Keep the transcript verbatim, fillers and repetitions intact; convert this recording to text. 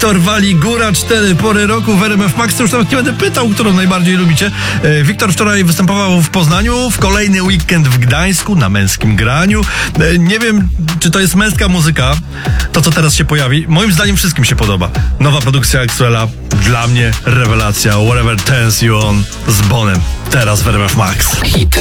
Wiktor Wali, Góra, cztery pory roku w R M F Max. Już nawet nie będę pytał, którą najbardziej lubicie. Wiktor wczoraj występował w Poznaniu, w kolejny weekend w Gdańsku, na Męskim Graniu. Nie wiem, czy to jest męska muzyka, to co teraz się pojawi. Moim zdaniem wszystkim się podoba. Nowa produkcja Axwella, dla mnie rewelacja. Whatever Turns You On z Bonem, teraz w R M F Max. Hity